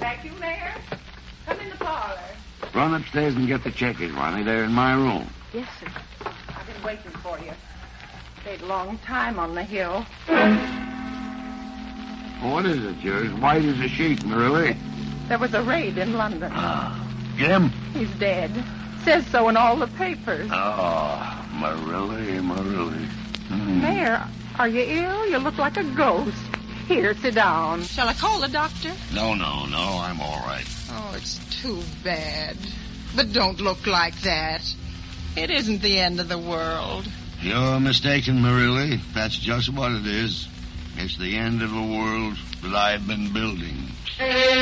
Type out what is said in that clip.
Vacuum, Mayor? Come in the parlor. Run upstairs and get the checkers, Ronnie. They're in my room. Yes, sir. I've been waiting for you. Stayed a long time on the hill. What is it? You're as white as a sheet, Marilla. There was a raid in London. Jim? He's dead. Says so in all the papers. Oh, Marilla. Mayor, are you ill? You look like a ghost. Here, sit down. Shall I call the doctor? No, I'm all right. Oh, it's too bad. But don't look like that. It isn't the end of the world. You're mistaken, Marilla. That's just what it is. It's the end of a world that I've been building.